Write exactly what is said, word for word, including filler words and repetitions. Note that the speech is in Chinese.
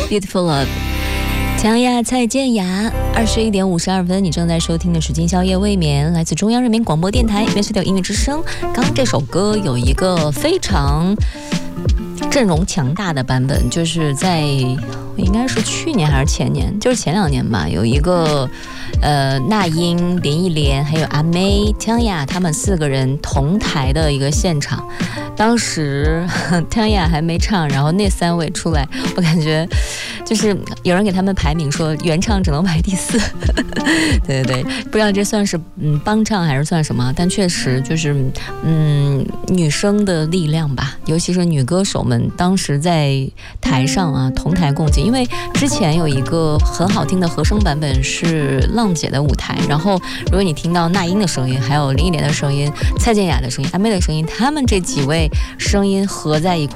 Beautiful Love， 强亚蔡健雅。二十一点五十二分，你正在收听的是今宵夜未眠，来自中央人民广播电台原水音乐之声。刚这首歌有一个非常阵容强大的版本，就是在应该是去年还是前年，就是前两年吧，有一个呃那英、林忆莲还有阿妹、江雅他们四个人同台的一个现场。当时江雅还没唱，然后那三位出来，我感觉就是有人给他们排名说原唱只能排第四。对对对，不知道这算是嗯帮唱还是算什么，但确实就是嗯女生的力量吧，尤其是女歌手们当时在台上啊同台共进。因为之前有一个很好听的和声版本是浪姐的舞台，然后如果你听到那英的声音，还有林忆莲的声音、蔡健雅的声音、阿妹的声音，他们这几位声音合在一块